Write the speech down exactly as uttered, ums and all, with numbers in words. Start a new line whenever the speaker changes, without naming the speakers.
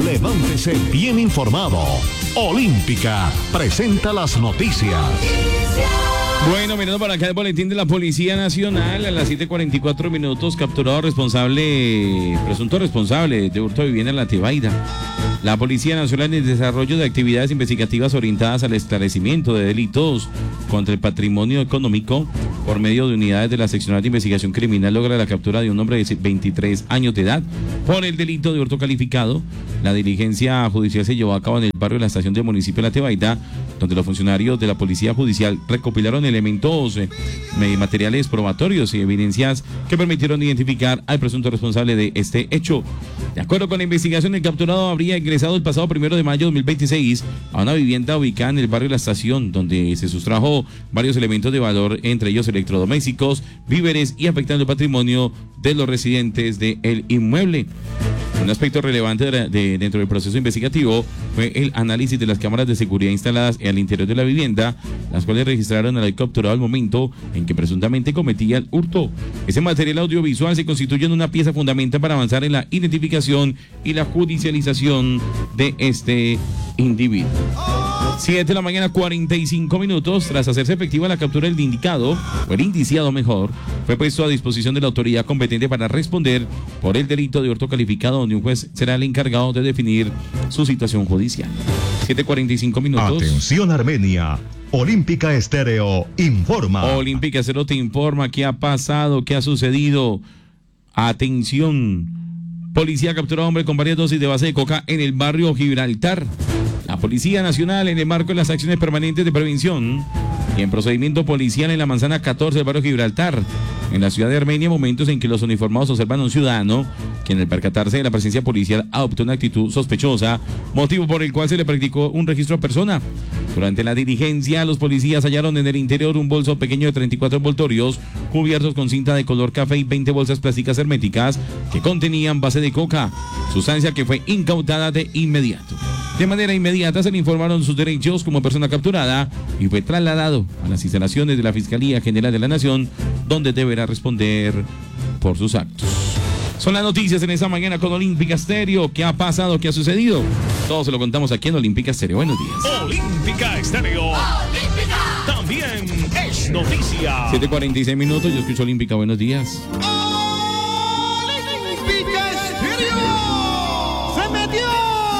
Levántese bien informado. Olímpica presenta las noticias.
Bueno, mirando para acá el boletín de la Policía Nacional a las siete cuarenta y cuatro minutos, capturado responsable, presunto responsable de hurto de vivienda en La Tebaida. La Policía Nacional, en el desarrollo de actividades investigativas orientadas al esclarecimiento de delitos contra el patrimonio económico por medio de unidades de la Seccional de Investigación Criminal, logra la captura de un hombre de veintitrés años de edad por el delito de hurto calificado. La diligencia judicial se llevó a cabo en el barrio de la estación del municipio de La Tebaida, donde los funcionarios de la Policía Judicial recopilaron elementos, eh, materiales probatorios y evidencias que permitieron identificar al presunto responsable de este hecho. De acuerdo con la investigación, el capturado habría ingresado el pasado primero de mayo de dos mil veintiséis a una vivienda ubicada en el barrio de la estación, donde se sustrajo varios elementos de valor, entre ellos electrodomésticos, víveres, y afectando el patrimonio de los residentes del inmueble. Un aspecto relevante de, de, dentro del proceso investigativo fue el análisis de las cámaras de seguridad instaladas al interior de la vivienda, las cuales registraron al capturado al momento en que presuntamente cometía el hurto. Ese material audiovisual se constituye en una pieza fundamental para avanzar en la identificación y la judicialización de este individuo. siete de la mañana, cuarenta y cinco minutos. Tras hacerse efectiva la captura del indicado, o el indiciado mejor, fue puesto a disposición de la autoridad competente para responder por el delito de hurto calificado, donde un juez será el encargado de definir su situación judicial. siete cuarenta y cinco minutos.
Atención, Armenia. Olímpica Estéreo informa.
Olímpica Estéreo te informa qué ha pasado, qué ha sucedido. Atención. Policía capturó a hombre con varias dosis de base de coca en el barrio Gibraltar. La Policía Nacional, en el marco de las acciones permanentes de prevención y en procedimiento policial en la manzana catorce del barrio Gibraltar, en la ciudad de Armenia, momentos en que los uniformados observan a un ciudadano que, en el percatarse de la presencia policial, adoptó una actitud sospechosa, motivo por el cual se le practicó un registro a persona. Durante la diligencia, los policías hallaron en el interior un bolso pequeño de treinta y cuatro envoltorios cubiertos con cinta de color café y veinte bolsas plásticas herméticas que contenían base de coca, sustancia que fue incautada de inmediato. De manera inmediata se le informaron sus derechos como persona capturada y fue trasladado a las instalaciones de la Fiscalía General de la Nación, donde deberá responder por sus actos. Son las noticias en esta mañana con Olímpica Estéreo. ¿Qué ha pasado? ¿Qué ha sucedido? Todo se lo contamos aquí en Olímpica Estéreo. Buenos días.
Olímpica Estéreo. Olímpica. También es noticia.
siete cuarenta y seis minutos. Yo escucho Olímpica. Buenos días.